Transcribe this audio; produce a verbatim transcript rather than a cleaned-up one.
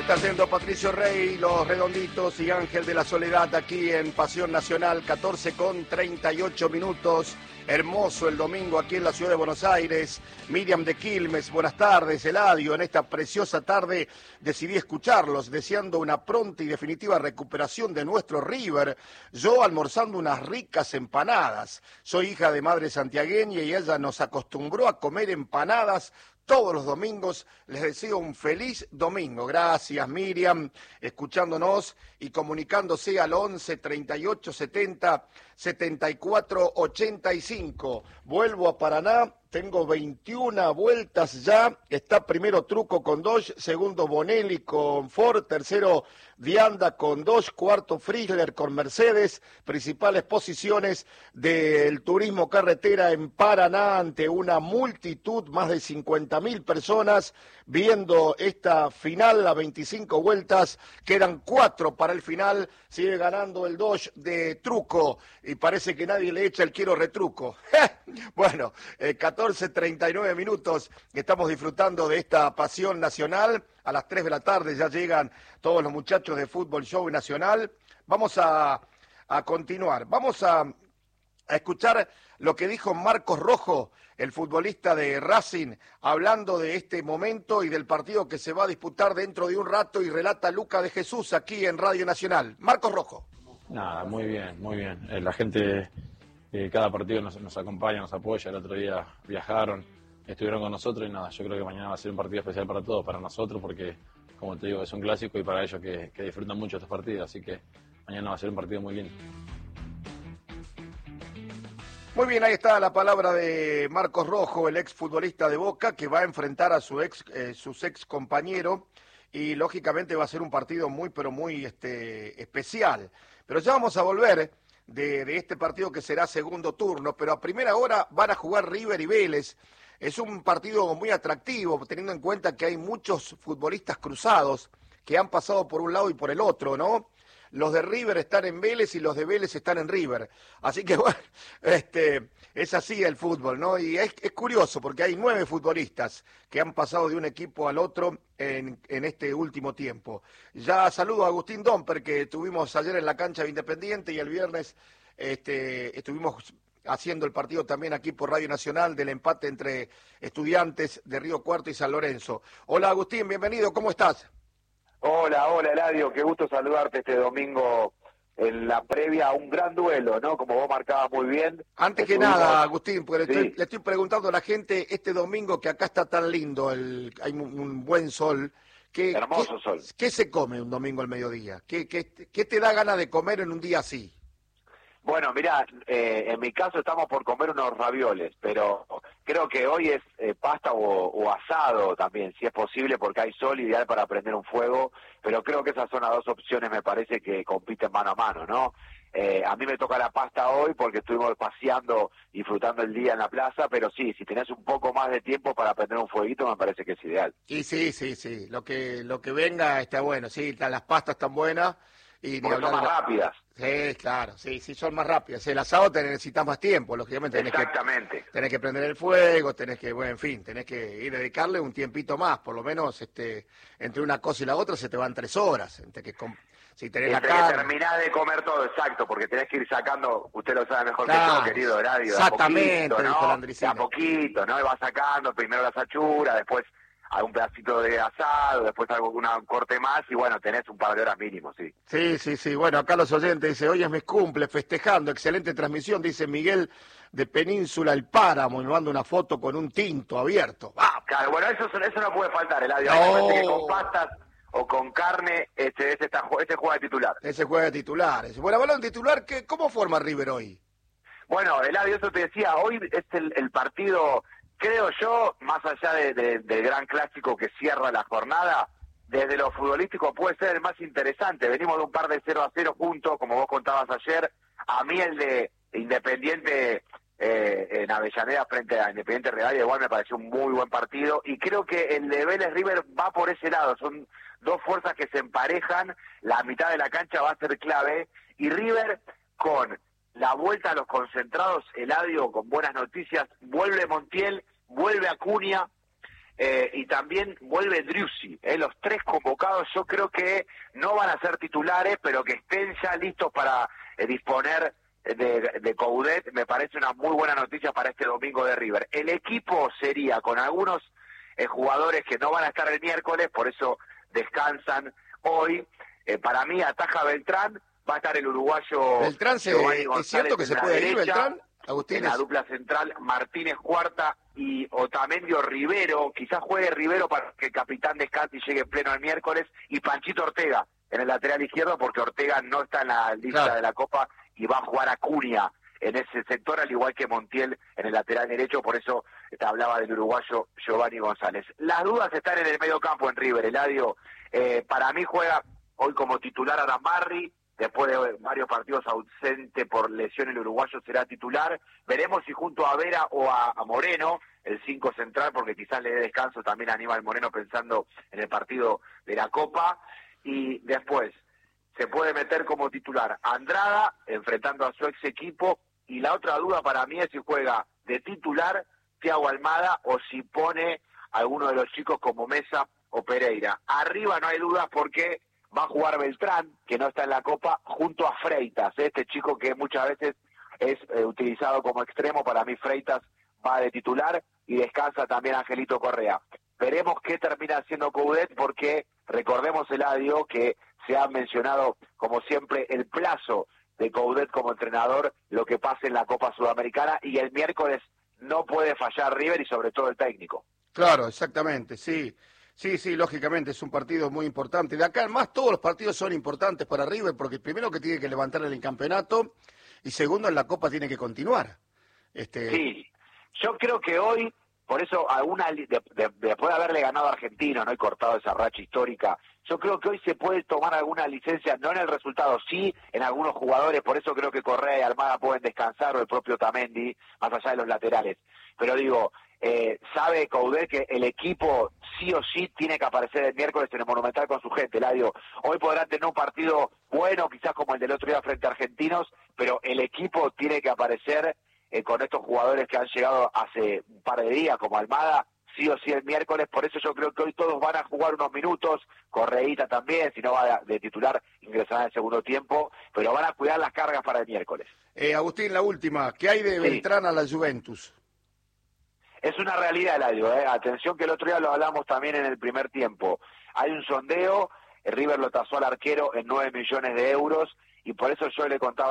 está yendo Patricio Rey, Los Redonditos y Ángel de la Soledad aquí en Pasión Nacional, catorce con treinta y ocho minutos. Hermoso el domingo aquí en la ciudad de Buenos Aires. Miriam de Quilmes, buenas tardes. Eladio, en esta preciosa tarde decidí escucharlos, deseando una pronta y definitiva recuperación de nuestro River. Yo almorzando unas ricas empanadas. Soy hija de madre santiagueña y ella nos acostumbró a comer empanadas todos los domingos. Les deseo un feliz domingo. Gracias, Miriam, escuchándonos y comunicándose al once, treinta y ocho, setenta, setenta y cuatro, ochenta y cinco. Vuelvo a Paraná, tengo veintiuna vueltas ya. Está primero Truco con Dodge, segundo Bonelli con Ford, tercero Vianda con Dodge, cuarto Frizzler con Mercedes. Principales posiciones del turismo carretera en Paraná ante una multitud, más de cincuenta mil personas viendo esta final a veinticinco vueltas. Quedan cuatro para el final. Sigue ganando el Dodge de Truco y parece que nadie le echa el quiero retruco. Bueno, eh, catorce treinta y nueve minutos. Estamos disfrutando de esta pasión nacional. A las tres de la tarde ya llegan todos los muchachos de Fútbol Show Nacional. Vamos a, a continuar. Vamos a, a escuchar lo que dijo Marcos Rojo, el futbolista de Racing, hablando de este momento y del partido que se va a disputar dentro de un rato, y relata Luca de Jesús aquí en Radio Nacional. Marcos Rojo. Nada, muy bien, muy bien. Eh, la gente, eh, cada partido nos, nos acompaña, nos apoya. El otro día viajaron, estuvieron con nosotros y nada, yo creo que mañana va a ser un partido especial para todos, para nosotros, porque, como te digo, es un clásico y para ellos que, que disfrutan mucho estos partidos, así que mañana va a ser un partido muy lindo. Muy bien, ahí está la palabra de Marcos Rojo, el ex futbolista de Boca, que va a enfrentar a su ex, eh, sus ex compañeros, y lógicamente va a ser un partido muy, pero muy este, especial. Pero ya vamos a volver de, de este partido que será segundo turno, pero a primera hora van a jugar River y Vélez. Es un partido muy atractivo, teniendo en cuenta que hay muchos futbolistas cruzados que han pasado por un lado y por el otro, ¿no? Los de River están en Vélez y los de Vélez están en River. Así que, bueno, este, es así el fútbol, ¿no? Y es, es curioso porque hay nueve futbolistas que han pasado de un equipo al otro en, en este último tiempo. Ya saludo a Agustín Domper, que tuvimos ayer en la cancha de Independiente, y el viernes este, estuvimos haciendo el partido también aquí por Radio Nacional del empate entre Estudiantes de Río Cuarto y San Lorenzo. Hola Agustín, bienvenido, ¿cómo estás? Hola, hola Eladio, qué gusto saludarte este domingo en la previa a un gran duelo, ¿no? Como vos marcabas muy bien. Antes que nada, Agustín, porque sí. le, estoy, le estoy preguntando a la gente este domingo que acá está tan lindo, el, hay un, un buen sol. ¿Qué, Hermoso qué, sol. ¿Qué se come un domingo al mediodía? ¿Qué, qué, qué te da ganas de comer en un día así? Bueno, mirá, eh, en mi caso estamos por comer unos ravioles, pero creo que hoy es eh, pasta o, o asado también, si es posible, porque hay sol, ideal para prender un fuego, pero creo que esas son las dos opciones, me parece, que compiten mano a mano, ¿no? Eh, a mí me toca la pasta hoy porque estuvimos paseando, disfrutando el día en la plaza, pero sí, si tenés un poco más de tiempo para prender un fueguito, me parece que es ideal. Y sí, sí, sí, lo que lo que venga está bueno, sí, las pastas están buenas. Y porque son más de... rápidas. Sí, claro, sí, sí son más rápidas. El asado te necesitas más tiempo, lógicamente. Tenés Exactamente. Que, tenés que prender el fuego, tenés que, bueno, en fin, tenés que ir a dedicarle un tiempito más, por lo menos este, entre una cosa y la otra se te van tres horas. Entre que, si tenés entre la que carne. terminás de comer todo, exacto, porque tenés que ir sacando, usted lo sabe mejor claro, que yo, querido Horario, exactamente, de a poquito, ¿no? De a poquito, ¿no? Y vas sacando primero las achuras, después algún pedacito de asado, después algún corte más, y bueno, tenés un par de horas mínimo, sí. Sí, sí, sí. Bueno, acá los oyentes dicen, hoy es mi cumple, festejando, excelente transmisión, dice Miguel de Península El Páramo, y me manda una foto con un tinto abierto. ¡Vamos! Claro, bueno, eso, eso no puede faltar, Eladio. No. Hay gente que con pastas o con carne, este, ese, está, ese juega de titular. Ese juega de titular. Ese. Bueno, balón titular, ¿qué, ¿cómo forma River hoy? Bueno, Eladio, eso te decía, hoy es el, el partido... Creo yo, más allá de, de, del gran clásico que cierra la jornada, desde lo futbolístico puede ser el más interesante. Venimos de un par de cero a cero juntos, como vos contabas ayer. A mí el de Independiente eh, en Avellaneda frente a Independiente Real igual me pareció un muy buen partido. Y creo que el de Vélez River va por ese lado. Son dos fuerzas que se emparejan. La mitad de la cancha va a ser clave. Y River con... la vuelta a los concentrados, Eladio, con buenas noticias, vuelve Montiel, vuelve Acuña, eh, y también vuelve Driussi, eh, los tres convocados yo creo que no van a ser titulares, pero que estén ya listos para eh, disponer de, de Coudet, me parece una muy buena noticia para este domingo de River. El equipo sería con algunos eh, jugadores que no van a estar el miércoles, por eso descansan hoy. Eh, para mí ataja Beltrán, va a estar el uruguayo Beltrán, se, ¿es cierto que se puede ir Beltrán? Agustín, en la dupla central Martínez Cuarta y Otamendi o Rivero, quizás juegue Rivero para que el capitán descanse y llegue en pleno el miércoles, y Panchito Ortega en el lateral izquierdo porque Ortega no está en la lista claro. de la Copa y va a jugar Acuña en ese sector, al igual que Montiel en el lateral derecho, por eso te hablaba del uruguayo Giovanni González. Las dudas están en el medio campo en River, Eladio. Eh, para mí juega hoy como titular Aramarri, después de varios partidos ausente por lesión el uruguayo será titular. Veremos si junto a Vera o a, a Moreno, el cinco central, porque quizás le dé descanso también a Aníbal Moreno pensando en el partido de la Copa. Y después se puede meter como titular Andrada, enfrentando a su ex equipo. Y la otra duda para mí es si juega de titular Thiago Almada o si pone a alguno de los chicos como Mesa o Pereira. Arriba no hay dudas porque va a jugar Beltrán, que no está en la Copa, junto a Freitas, este chico que muchas veces es eh, utilizado como extremo. Para mí Freitas va de titular y descansa también Angelito Correa. Veremos qué termina haciendo Coudet, porque recordemos, Eladio, que se ha mencionado como siempre el plazo de Coudet como entrenador, lo que pase en la Copa Sudamericana, y el miércoles no puede fallar River y sobre todo el técnico. Claro, exactamente, sí. Sí, sí, lógicamente es un partido muy importante. De acá en más todos los partidos son importantes para River, porque primero que tiene que levantar el campeonato y segundo en la Copa tiene que continuar. Este... Sí, yo creo que hoy, por eso alguna de, de, después de haberle ganado a Argentino, ¿no?, y cortado esa racha histórica, yo creo que hoy se puede tomar alguna licencia, no en el resultado, sí en algunos jugadores. Por eso creo que Correa y Almada pueden descansar, o el propio Otamendi, más allá de los laterales. Pero digo, eh, sabe Coudet que el equipo sí o sí tiene que aparecer el miércoles en el Monumental con su gente. Eladio, hoy podrán tener un partido bueno, quizás como el del otro día frente a Argentinos, pero el equipo tiene que aparecer eh, con estos jugadores que han llegado hace un par de días, como Almada, sí o sí el miércoles. Por eso yo creo que hoy todos van a jugar unos minutos, Correíta también, si no va de titular, ingresará en el segundo tiempo, pero van a cuidar las cargas para el miércoles. Eh, Agustín, la última, ¿qué hay de Sí. Beltrán a la Juventus? Es una realidad, Eladio, ¿eh? Atención que el otro día lo hablamos también en el primer tiempo. Hay un sondeo, el River lo tasó al arquero en nueve millones de euros, y por eso yo le contaba